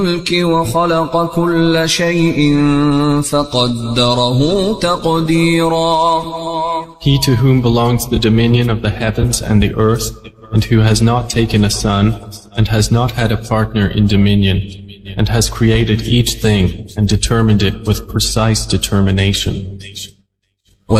الملك وخلق كل شيء فقدره تقديرا. He to whom belongs the dominion of the heavens and the earth, and who has not taken a son, and has not had a partner in dominion, and has created each thing and determined it with precise determination.